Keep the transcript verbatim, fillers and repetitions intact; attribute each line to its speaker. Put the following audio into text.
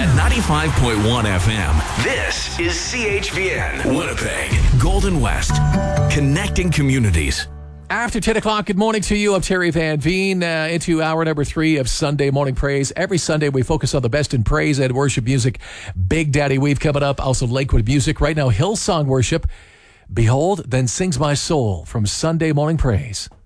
Speaker 1: At ninety-five point one F M, this is C H V N, Winnipeg, Golden West, connecting communities.
Speaker 2: After ten o'clock, good morning to you. I'm Terry Van Veen, uh, into hour number three of Sunday Morning Praise. Every Sunday, we focus on the best in praise and worship music. Big Daddy Weave coming up, also Lakewood music. Right now, Hillsong Worship. Behold, then sings my soul from Sunday Morning Praise.